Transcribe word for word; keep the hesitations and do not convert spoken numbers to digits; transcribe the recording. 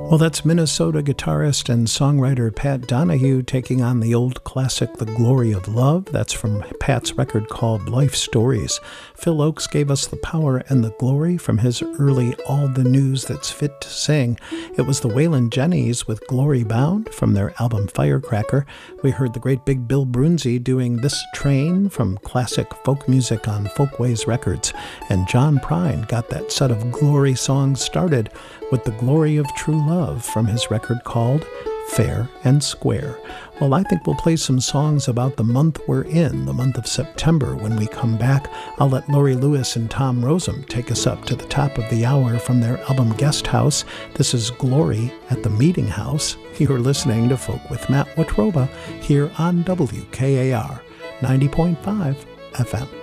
Well, that's Minnesota guitarist and songwriter Pat Donahue taking on the old classic The Glory of Love. That's from Pat's record called Life Stories. Phil Ochs gave us the power and the glory from his early All the News That's Fit to Sing. It was the Waylon Jennys with Glory Bound from their album Firecracker. We heard the great big Bill Brunzi doing This Train from classic folk music on Folkways Records. And John Prine got that set of glory songs started with The Glory of True Love from his record called Fair and Square. Well, I think we'll play some songs about the month we're in, the month of September. When we come back, I'll let Laurie Lewis and Tom Rosem take us up to the top of the hour from their album Guest House. This is Glory at the Meeting House. You're listening to Folk with Matt Watroba here on W K A R ninety point five F M.